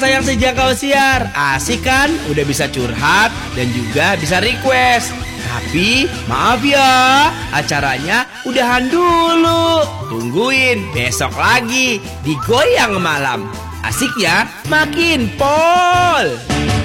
Sayang sejak siar, asik kan? Udah bisa curhat dan juga bisa request. Tapi maaf ya, acaranya udahan dulu. Tungguin besok lagi di Goyang Malam. Asik ya, makin pol.